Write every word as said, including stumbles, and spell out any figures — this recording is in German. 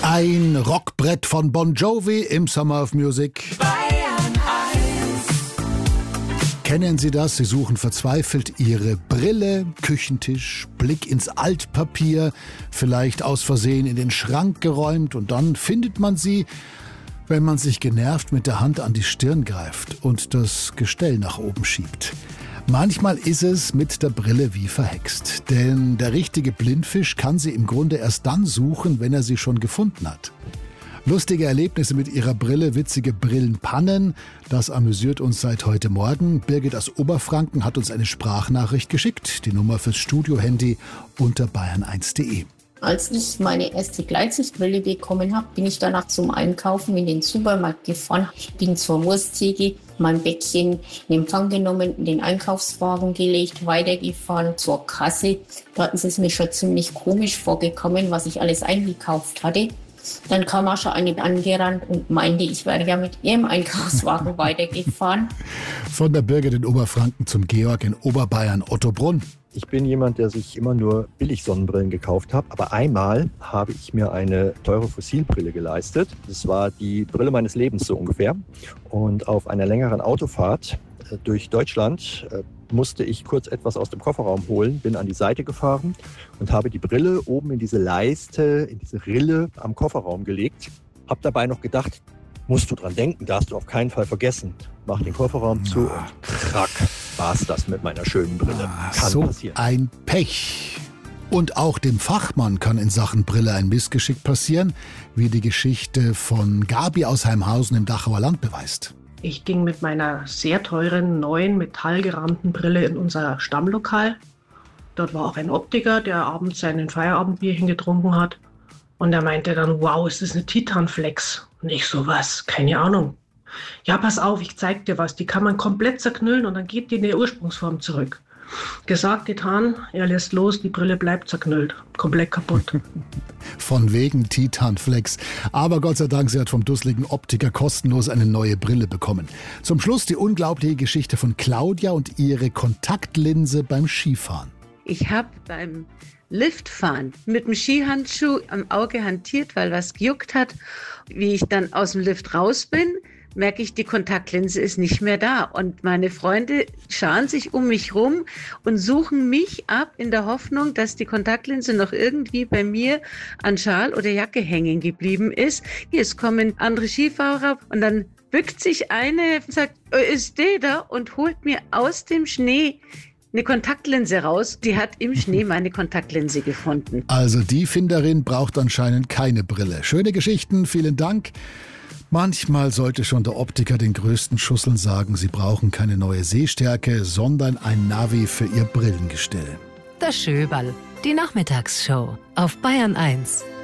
Ein Rockbrett von Bon Jovi im Summer of Music. Bayern eins. Kennen Sie das? Sie suchen verzweifelt Ihre Brille, Küchentisch, Blick ins Altpapier, vielleicht aus Versehen in den Schrank geräumt und dann findet man sie, wenn man sich genervt mit der Hand an die Stirn greift und das Gestell nach oben schiebt. Manchmal ist es mit der Brille wie verhext, denn der richtige Blindfisch kann sie im Grunde erst dann suchen, wenn er sie schon gefunden hat. Lustige Erlebnisse mit ihrer Brille, witzige Brillenpannen, das amüsiert uns seit heute Morgen. Birgit aus Oberfranken hat uns eine Sprachnachricht geschickt, die Nummer fürs Studiohandy unter bayern eins punkt de. Als ich meine erste Gleitsichtbrille bekommen habe, bin ich danach zum Einkaufen in den Supermarkt gefahren. Ich bin zur Wursttheke, mein Päckchen in Empfang genommen, in den Einkaufswagen gelegt, weitergefahren zur Kasse. Da hatten sie es mir schon ziemlich komisch vorgekommen, was ich alles eingekauft hatte. Dann kam auch schon eine angerannt und meinte, ich wäre ja mit ihrem Einkaufswagen weitergefahren. Von der Birgit in Oberfranken zum Georg in Oberbayern, Ottobrunn. Ich bin jemand, der sich immer nur Billig-Sonnenbrillen gekauft hat. Aber einmal habe ich mir eine teure Fossilbrille geleistet. Das war die Brille meines Lebens so ungefähr. Und auf einer längeren Autofahrt äh, durch Deutschland äh, musste ich kurz etwas aus dem Kofferraum holen, bin an die Seite gefahren und habe die Brille oben in diese Leiste, in diese Rille am Kofferraum gelegt. Hab dabei noch gedacht, musst du dran denken, darfst du auf keinen Fall vergessen. Mach den Kofferraum zu und krack, war's das mit meiner schönen Brille. Kann so passieren. Ein Pech. Und auch dem Fachmann kann in Sachen Brille ein Missgeschick passieren, wie die Geschichte von Gabi aus Heimhausen im Dachauer Land beweist. Ich ging mit meiner sehr teuren, neuen, metallgerahmten Brille in unser Stammlokal. Dort war auch ein Optiker, der abends seinen Feierabendbierchen getrunken hat. Und er meinte dann, wow, ist das eine Titanflex? Und ich so, was? Keine Ahnung. Ja, pass auf, ich zeig dir was. Die kann man komplett zerknüllen und dann geht die in die Ursprungsform zurück. Gesagt, getan, er lässt los, die Brille bleibt zerknüllt, komplett kaputt. Von wegen Titanflex. Aber Gott sei Dank, sie hat vom dusseligen Optiker kostenlos eine neue Brille bekommen. Zum Schluss die unglaubliche Geschichte von Claudia und ihre Kontaktlinse beim Skifahren. Ich habe beim Liftfahren mit dem Skihandschuh am Auge hantiert, weil was gejuckt hat. Wie ich dann aus dem Lift raus bin, merke ich, die Kontaktlinse ist nicht mehr da. Und meine Freunde scharen sich um mich rum und suchen mich ab in der Hoffnung, dass die Kontaktlinse noch irgendwie bei mir an Schal oder Jacke hängen geblieben ist. Jetzt kommen andere Skifahrer und dann bückt sich eine und sagt, ist der da? Und holt mir aus dem Schnee eine Kontaktlinse raus. Die hat im Schnee meine Kontaktlinse gefunden. Also die Finderin braucht anscheinend keine Brille. Schöne Geschichten, vielen Dank. Manchmal sollte schon der Optiker den größten Schusseln sagen, sie brauchen keine neue Sehstärke, sondern ein Navi für ihr Brillengestell. Das Schöberl, die Nachmittagsshow auf Bayern eins.